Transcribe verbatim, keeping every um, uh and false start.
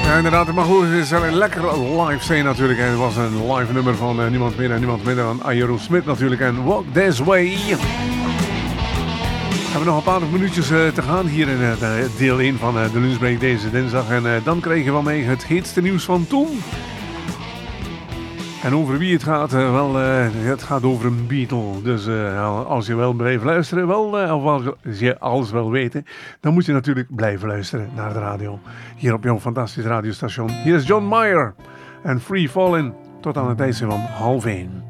Ja, inderdaad, het mag ook eens lekker live zijn natuurlijk. Het was een live nummer van uh, niemand meer en niemand minder dan Aerosmith natuurlijk. En Walk This Way. We hebben nog een paar minuutjes uh, te gaan hier in uh, deel één van uh, de lunchbreak deze dinsdag. En uh, dan krijgen we van mij het heetste nieuws van toen. En over wie het gaat, uh, wel, uh, het gaat over een Beatle. Dus uh, als je wel blijft luisteren, wel, uh, of als je alles wil weten, dan moet je natuurlijk blijven luisteren naar de radio. Hier op jouw fantastisch radiostation. Hier is John Mayer en Free Fallin' tot aan het tijdstip van half één.